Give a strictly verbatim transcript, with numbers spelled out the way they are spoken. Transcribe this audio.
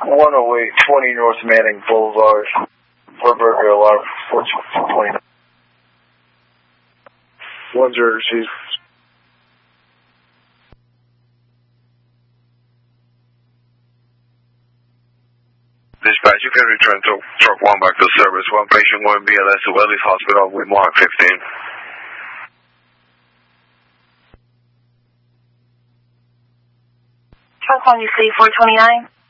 one oh eight, twenty North Manning Boulevard. For burger alarm, four twenty-nine. One zero received. Dispatch, you can return to truck one back to service. One patient going B L S to Wellesley Hospital with Mark fifteen. Truck one, you see four twenty-nine?